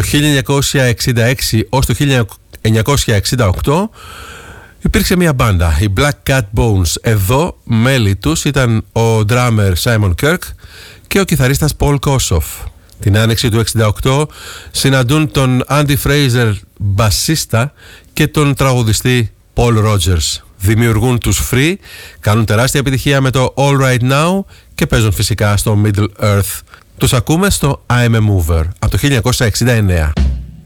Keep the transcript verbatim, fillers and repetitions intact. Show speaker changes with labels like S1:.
S1: το χίλια εννιακόσια εξήντα έξι ως το χίλια εννιακόσια εξήντα οκτώ υπήρξε μια μπάντα, οι Black Cat Bones. Εδώ μέλη τους ήταν ο drummer Simon Kirk και ο κιθαρίστας Paul Kossoff. Την άνοιξη του εξήντα οκτώ συναντούν τον Andy Fraser μπασίστα και τον τραγουδιστή Paul Rogers. Δημιουργούν τους Free, κάνουν τεράστια επιτυχία με το All Right Now και παίζουν φυσικά στο Middle Earth. Τους ακούμε στο I'm a Mover από το χίλια εννιακόσια εξήντα εννέα.